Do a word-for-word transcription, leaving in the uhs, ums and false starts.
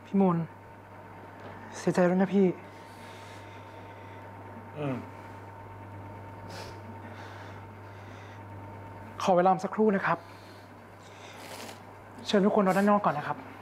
พี่มนเสียใจด้วยนะพี่อืมขอเวลาสักครู่นะครับ เชิญทุกคนรอด้านนอกก่อนนะครับ